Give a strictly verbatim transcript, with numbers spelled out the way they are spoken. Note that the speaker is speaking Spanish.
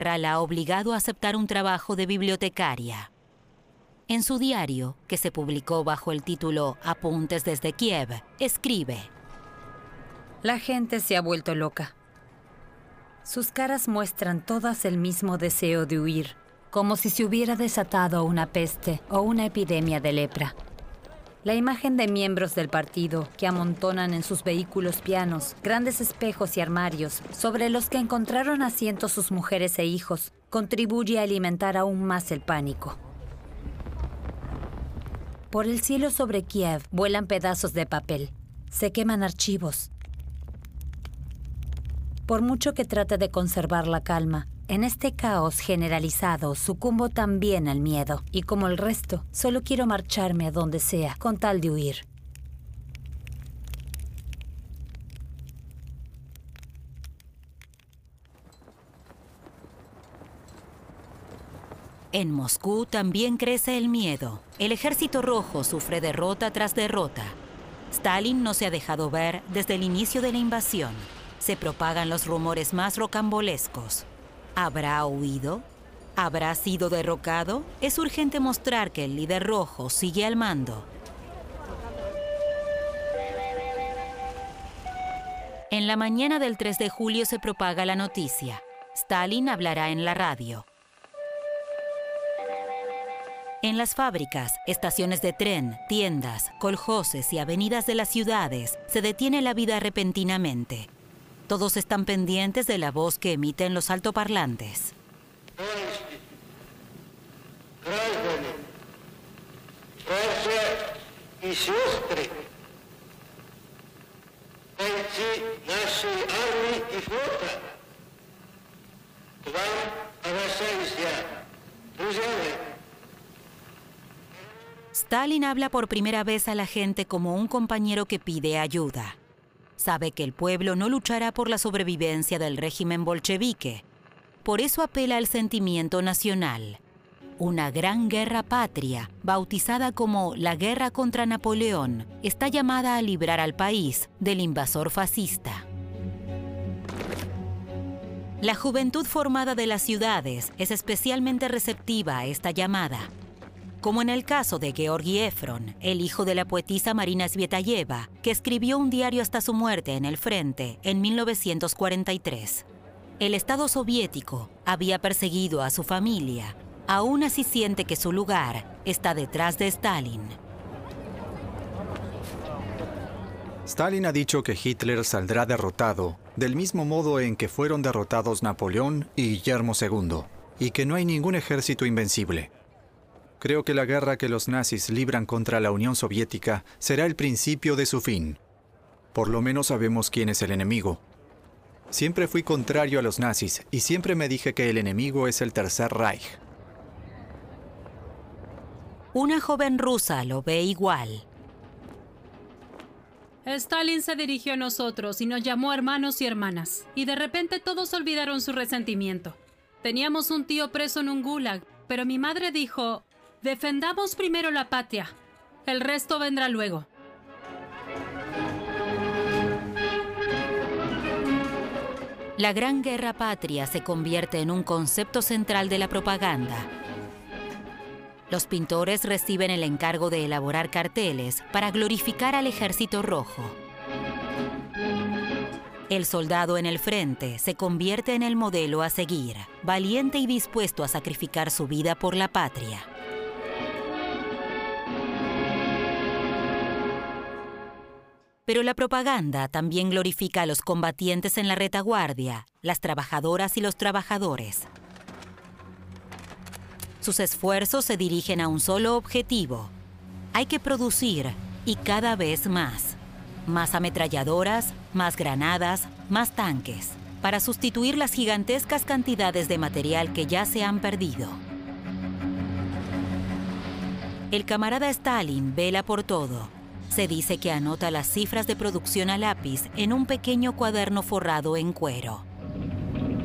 la ha obligado a aceptar un trabajo de bibliotecaria. En su diario, que se publicó bajo el título Apuntes desde Kiev, escribe: La gente se ha vuelto loca. Sus caras muestran todas el mismo deseo de huir, como si se hubiera desatado una peste o una epidemia de lepra. La imagen de miembros del partido que amontonan en sus vehículos pianos, grandes espejos y armarios, sobre los que encontraron asientos sus mujeres e hijos, contribuye a alimentar aún más el pánico. Por el cielo sobre Kiev vuelan pedazos de papel. Se queman archivos. Por mucho que trate de conservar la calma, en este caos generalizado sucumbo también al miedo. Y como el resto, solo quiero marcharme a donde sea, con tal de huir. En Moscú también crece el miedo. El Ejército Rojo sufre derrota tras derrota. Stalin no se ha dejado ver desde el inicio de la invasión. Se propagan los rumores más rocambolescos. ¿Habrá huido? ¿Habrá sido derrocado? Es urgente mostrar que el líder rojo sigue al mando. En la mañana del tres de julio se propaga la noticia. Stalin hablará en la radio. En las fábricas, estaciones de tren, tiendas, coljoses y avenidas de las ciudades se detiene la vida repentinamente. Todos están pendientes de la voz que emiten los altoparlantes. Stalin habla por primera vez a la gente como un compañero que pide ayuda. Sabe que el pueblo no luchará por la sobrevivencia del régimen bolchevique. Por eso apela al sentimiento nacional. Una gran guerra patria, bautizada como la Guerra contra Napoleón, está llamada a librar al país del invasor fascista. La juventud formada de las ciudades es especialmente receptiva a esta llamada. Como en el caso de Georgi Efron, el hijo de la poetisa Marina Svietayeva, que escribió un diario hasta su muerte en el frente en mil novecientos cuarenta y tres. El Estado soviético había perseguido a su familia. Aún así siente que su lugar está detrás de Stalin. Stalin ha dicho que Hitler saldrá derrotado, del mismo modo en que fueron derrotados Napoleón y Guillermo segundo, y que no hay ningún ejército invencible. Creo que la guerra que los nazis libran contra la Unión Soviética será el principio de su fin. Por lo menos sabemos quién es el enemigo. Siempre fui contrario a los nazis y siempre me dije que el enemigo es el Tercer Reich. Una joven rusa lo ve igual. Stalin se dirigió a nosotros y nos llamó hermanos y hermanas. Y de repente todos olvidaron su resentimiento. Teníamos un tío preso en un gulag, pero mi madre dijo: defendamos primero la patria. El resto vendrá luego. La Gran Guerra Patria se convierte en un concepto central de la propaganda. Los pintores reciben el encargo de elaborar carteles para glorificar al Ejército Rojo. El soldado en el frente se convierte en el modelo a seguir, valiente y dispuesto a sacrificar su vida por la patria. Pero la propaganda también glorifica a los combatientes en la retaguardia, las trabajadoras y los trabajadores. Sus esfuerzos se dirigen a un solo objetivo. Hay que producir, y cada vez más. Más ametralladoras, más granadas, más tanques, para sustituir las gigantescas cantidades de material que ya se han perdido. El camarada Stalin vela por todo. Se dice que anota las cifras de producción a lápiz en un pequeño cuaderno forrado en cuero.